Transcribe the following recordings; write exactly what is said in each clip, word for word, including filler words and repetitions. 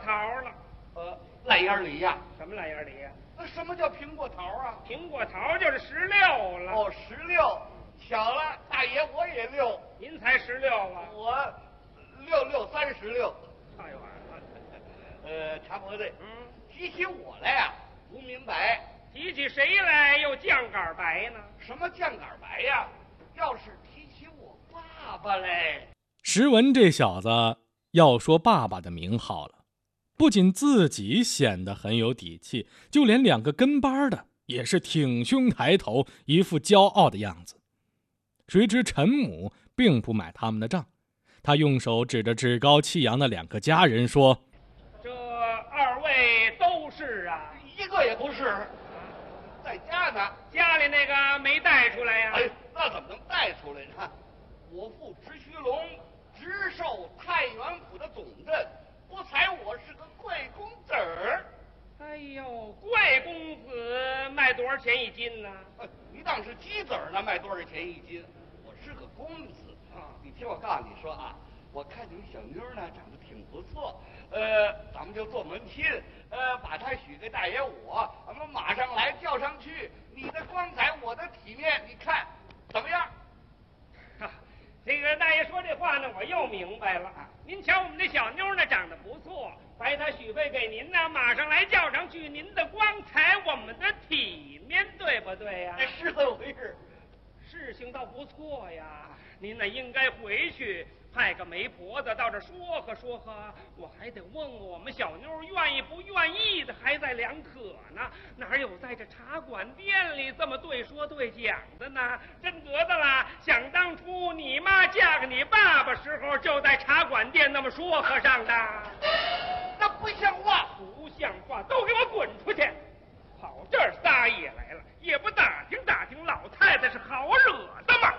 桃了。 呃，烂眼梨呀？ 什么烂眼梨呀？ 那什么叫苹果桃啊？ 苹果桃就是十六了。 哦，十六，巧了，大爷我也六。 您才十六啊？ 我六六三十六。 太远了。 呃，茶婆子， 嗯， 提起我来呀、啊，不明白。 提起谁来又酱杆白呢？ 什么酱杆白呀？要是提起我爸爸嘞。 石文这小子要说爸爸的名号了，不仅自己显得很有底气，就连两个跟班的也是挺胸抬头，一副骄傲的样子。谁知陈母并不买他们的账，他用手指着趾高气扬的两个家人说： 这二位都是啊？ 一个也不是，在家呢。 家里那个没带出来呀、啊？ 哎，那怎么能带出来呢？我父直须龙直授太原府的总镇，不才我是个贵公子儿。 哎呦，贵公子卖多少钱一斤呢？ 呃、你当是鸡子儿呢，卖多少钱一斤？我是个公子啊！你听我告诉你说啊，我看你小妞呢长得挺不错，呃，咱们就做门亲，呃，把她许给大爷我，咱们马上来叫上去。你的光彩，我的体面，你看怎么样？ 啊，这个大爷说这话呢，我又明白了。您瞧我们这小妞呢，长得不错，白她许配给您呢，马上来叫上去。您的光彩，我们的体面，对不对呀？ 是这么回事。 事情倒不错呀，您呢应该回去派个媒婆子到这说和说和，我还得问问我们小妞愿意不愿意的，还在两可呢。哪有在这茶馆店里这么对说对讲的呢？真得的啦！想当初你妈嫁给你爸爸时候，就在茶馆店那么说和上的。 那不像话， 不像话，都给我滚出去！跑这儿撒野来了，也不打听打听老太太是好惹的吗？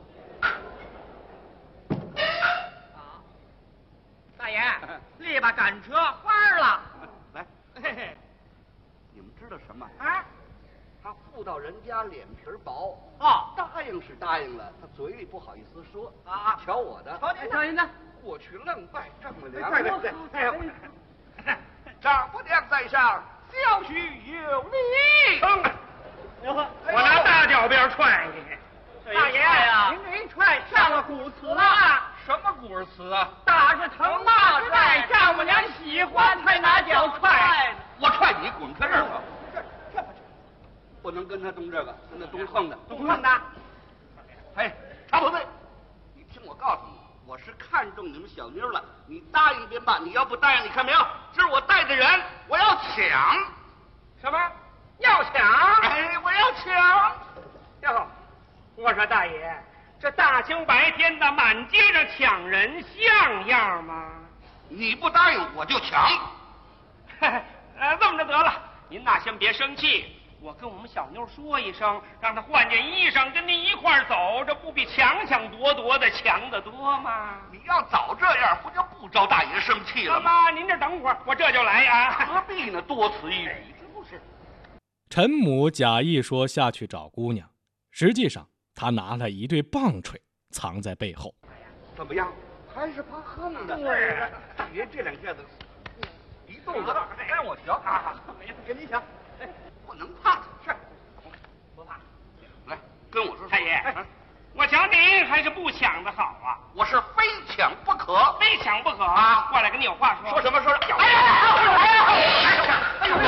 好，大爷，立吧赶车花了。 来， 嘿嘿， 你们知道什么啊？ 他妇道人家脸皮薄哦， 答应是答应了，他嘴里不好意思说啊。 瞧我的， 瞧您，瞧您的， 过去愣拜丈母娘。 对对对，丈母娘在上，小婿有礼。 我拿大脚鞭踹你！ 大爷呀，您这一踹上了古词了。 什么古词啊？ 打是疼，骂是爱，丈母娘喜欢才拿脚踹。 我踹你，滚开这儿吧！这不能跟他动这个，跟他动横的， 动横的。 哎，茶婆子，你听我告诉你，我是看中你们小妞了，你答应便罢，你要不答应，你看没有？这是我带的人，我要抢。 什么？要抢？ 哎，我要抢！ 哟，我说大爷，这大清白天的满街上抢人，像样吗？ 你不答应，我就抢。 呃，这么着得了，您呐先别生气，我跟我们小妞说一声，让她换件衣裳，跟您一块儿走，这不比抢抢夺夺的强得多吗？ 你要早这样，不就不招大爷生气了吗？ 妈，您这等会儿，我这就来啊！ 何必呢？多此一举，是不是？ 陈母假意说下去找姑娘，实际上他拿了一对棒槌藏在背后。 怎么样？还是怕横的。对，大爷这两下子一动子，让我瞧啊！跟你抢，不能怕，是不怕。 来，跟我说。 太爷，我瞧您还是不抢的好啊！ 我是非抢不可， 非抢不可啊！过来跟你有话说。 说什么？说什么？ 哎呀！ 哎呦！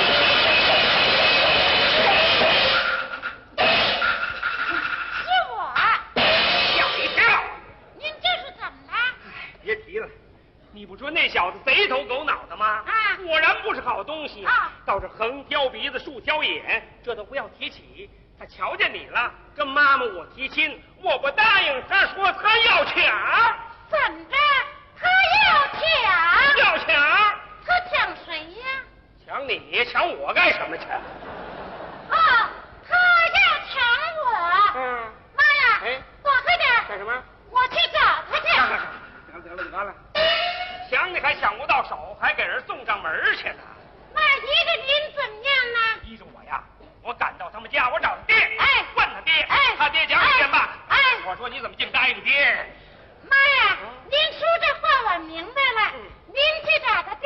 别提了，你不说那小子贼头狗脑的吗？ 啊， 果然不是好东西啊！ 倒是横挑鼻子竖挑眼，这都不要提起。他瞧见你了，跟妈妈我提亲，我不答应，他说他要抢。 怎着？他要抢？ 要抢？ 他抢谁呀？ 抢你？抢我干什么去？ 哦，他要抢我。 嗯。 妈呀！ 哎， 躲开点！ 干什么？ 我去找他去。 行得了，得了，抢你还抢不到手，还给人送上门去呢。 那依着您怎么样呢？ 依着我呀，我赶到他们家，我找他爹， 哎， 问他爹， 哎， 他爹讲一遍吧。 哎， 我说你怎么净答应爹？ 妈呀，您说这话我明白